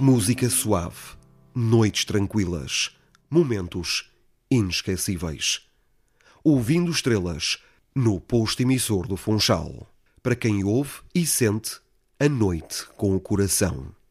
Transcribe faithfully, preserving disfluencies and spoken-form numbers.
Música suave, noites tranquilas, momentos inesquecíveis. Ouvindo estrelas no posto emissor do Funchal. Para quem ouve e sente a noite com o coração.